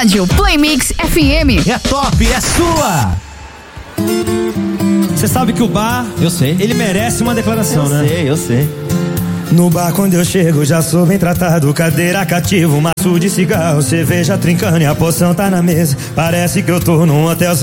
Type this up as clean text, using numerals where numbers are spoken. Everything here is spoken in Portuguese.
rádio Play Mix FM. É top, é sua. Você sabe que o bar, Eu sei. ele merece uma declaração, né? Eu sei. No bar quando eu chego já sou bem tratado. Cadeira cativa, maço de cigarro, cerveja trincando e a poção tá na mesa. Parece que eu tô num hotel